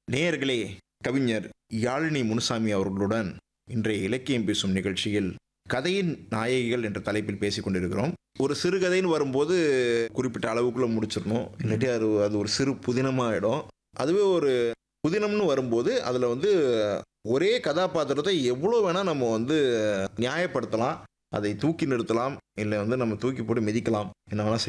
நேயர்களே, கவிஞர் யாழினி முனுசாமி அவர்களுடன் இன்றைய இலக்கியம் பேசும் நிகழ்ச்சியில் கதையின் நாயகிகள் என்ற தலைப்பில் பேசிக் கொண்டிருக்கிறோம். ஒரு சிறுகதைன்னு வரும்போது குறிப்பிட்ட அளவுக்குள்ள முடிச்சிடணும், இல்லாட்டி அது ஒரு சிறு புதினமாயிடும். அதுவே ஒரு புதினம்னு வரும்போது அதில் ஒரே கதாபாத்திரத்தை எவ்வளோ வேணால் நம்ம நியாயப்படுத்தலாம், அதை தூக்கி நிறுத்தலாம், இல்லை நம்ம தூக்கி போட்டு மிதிக்கலாம், என்ன வேணால்